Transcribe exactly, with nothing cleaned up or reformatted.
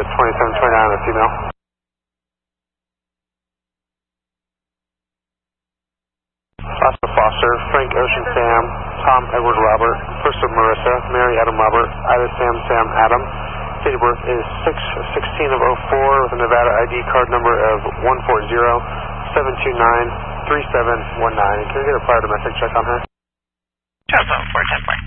twenty-seven twenty-nine, a female. Oscar Foster, Frank Ocean Sam, Tom Edward Robert, Crystal Marissa, Mary Adam Robert, Ida Sam Sam Adam. Date of birth is six sixteen of oh four with a Nevada I D card number of one four zero seven two nine three seven one nine. Can we get a prior domestic check on her? Telephone four ten point.